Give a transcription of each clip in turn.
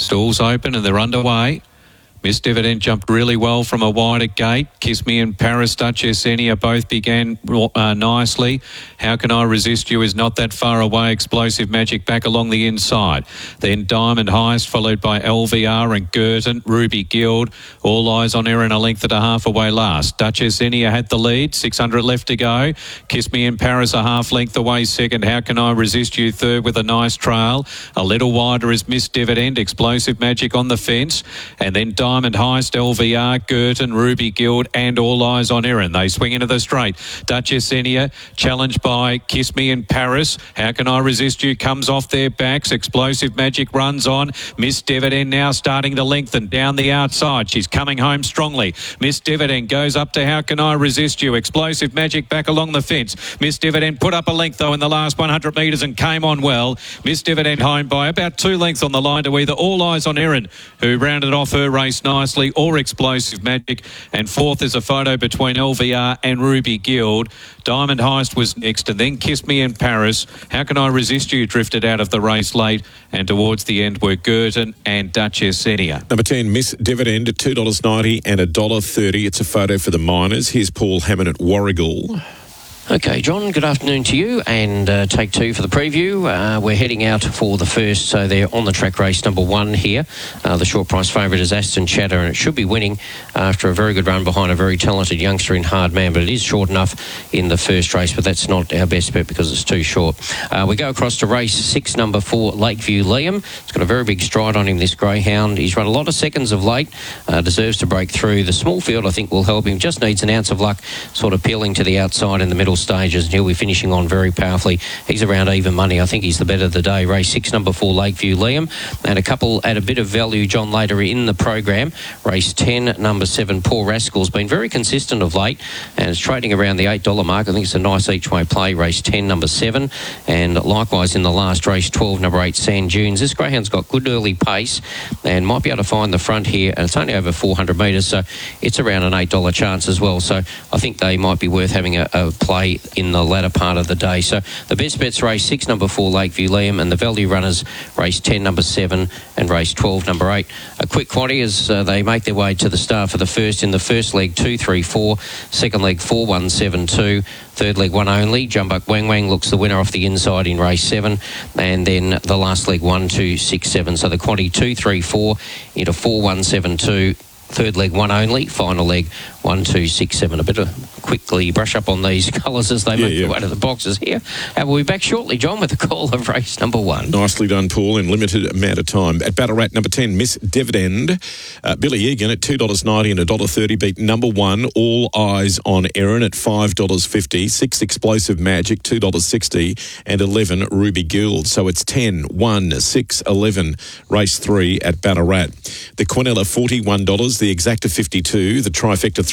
Stalls open and they're underway. Miss Dividend jumped really well from a wider gate. Kiss Me and Paris, Duchess Enia both began nicely. How Can I Resist You is not that far away. Explosive Magic back along the inside. Then Diamond Heist, followed by LVR and Girton. Ruby Guild. All Eyes on Erin, a length and a half away last. Duchess Enia had the lead. 600 left to go. Kiss Me in Paris a half length away second. How Can I Resist You third with a nice trail. A little wider is Miss Dividend. Explosive Magic on the fence. And then Diamond Heist, LVR, Girton, Ruby Guild and All Eyes on Erin. They swing into the straight. Duchess Enia challenged by Kiss Me in Paris. How Can I Resist You comes off their backs. Explosive Magic runs on. Miss Dividend now starting to lengthen down the outside. She's coming home strongly. Miss Dividend goes up to How Can I Resist You. Explosive Magic back along the fence. Miss Dividend put up a length though in the last 100 metres and came on well. Miss Dividend home by about 2 lengths on the line to either All Eyes on Erin, who rounded off her race nicely, or Explosive Magic. And fourth is a photo between LVR and Ruby Guild. Diamond Heist was next, and then Kiss Me in Paris. How Can I Resist You drifted out of the race late, and towards the end were Girton and Duchess Enia. Number 10, Miss Dividend at $2.90 and $1.30. It's a photo for the minors. Here's Paul Hammond at Warragul. Okay, John, good afternoon to you, and take 2 for the preview. We're heading out for the first, so they're on the track race number 1 here. The short price favourite is Aston Chatter, and it should be winning after a very good run behind a very talented youngster in Hard Man, but it is short enough in the first race, but that's not our best bet because it's too short. We go across to race 6, number 4, Lakeview Liam. It's got a very big stride on him, this greyhound. He's run a lot of seconds of late, deserves to break through. The small field, I think, will help him. Just needs an ounce of luck, sort of peeling to the outside in the middle stages, and he'll be finishing on very powerfully. He's around even money. I think he's the bet of the day. Race 6, number 4, Lakeview Liam, and a couple at a bit of value, John, later in the program. Race 10, number 7, Poor Rascal's been very consistent of late, and it's trading around the $8 mark. I think it's a nice each-way play. Race 10, number 7, and likewise in the last race 12, number 8, Sand Dunes. This greyhound's got good early pace and might be able to find the front here, and it's only over 400 metres, so it's around an $8 chance as well. So I think they might be worth having a play in the latter part of the day. So the best bets, race 6, number 4, Lakeview Liam, and the value runners, race 10, number 7, and race 12, number 8. A quick quantity as they make their way to the start for the first. In the first leg, 2, 3, 4. Second leg, 4, 1, 7, 2. Third leg, 1 only. Jumbuck Wang Wang looks the winner off the inside in race 7. And then the last leg, 1, 2, 6, 7. So the quantity 2, 3, 4 into 4, 1, 7, 2. Third leg, 1 only. Final leg, 1, 2, 6, 7. A bit of quickly brush up on these colours as they make their way to the boxes here. And we'll be back shortly, John, with the call of race number 1. Nicely done, Paul, in limited amount of time. At Ballarat, number 10, Miss Dividend. Billy Egan at $2.90 and $1.30 beat number 1, All Eyes on Erin at $5.50. 6, Explosive Magic, $2.60, and 11, Ruby Guild. So it's 10, 1, 6, 11, race 3 at Ballarat. The Quinella, $41. The Exacta, $52. The Trifecta,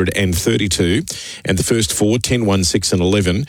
$332. And the first 4, 10, 1, 6 and 11,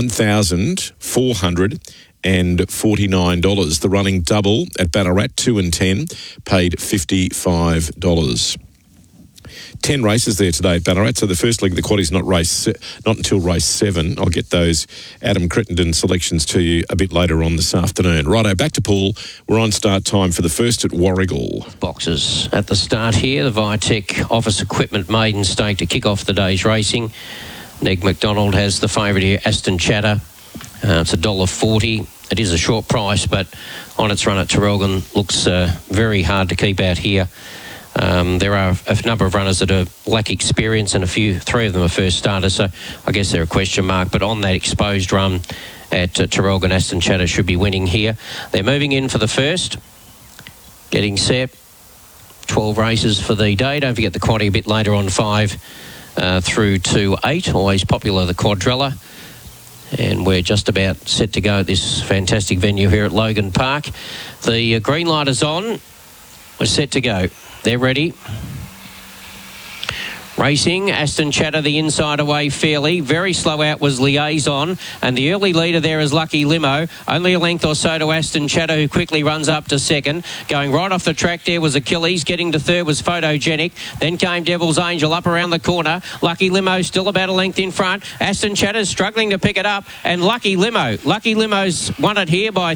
$1,449. The running double at Ballarat, 2 and 10, paid $55. 10 races there today at Ballarat. So the first leg of the quaddy's not until race 7. I'll get those Adam Crittenden selections to you a bit later on this afternoon. Righto, back to Paul. We're on start time for the first at Warragul. Boxes at the start here. The Viatec Office Equipment Maiden Stake to kick off the day's racing. Neg McDonald has the favourite here, Aston Chatter. It's $1.40. It is a short price, but on its run at Terrelgan looks very hard to keep out here. There are a number of runners that lack experience, and 3 of them are first starters, so I guess they're a question mark. But on that exposed run at Terrelgan, Aston Chatter should be winning here. They're moving in for the first, getting set. 12 races for the day. Don't forget the quantity a bit later on, 5 through to 8. Always popular, the Quadrella. And we're just about set to go at this fantastic venue here at Logan Park. The green light is on. We're set to go. They're ready. Racing, Aston Chatter the inside away fairly. Very slow out was Liaison, and the early leader there is Lucky Limo. Only a length or so to Aston Chatter, who quickly runs up to second. Going right off the track there was Achilles. Getting to third was Photogenic. Then came Devil's Angel up around the corner. Lucky Limo still about a length in front. Aston Chatter's struggling to pick it up, and Lucky Limo's won it here by